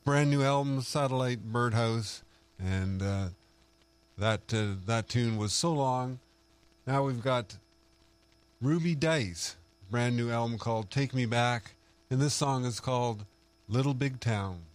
brand new album, Satellite Birdhouse, and that tune was So Long. Now we've got Ruby Dice, brand new album called Take Me Back, and this song is called Little Big Town.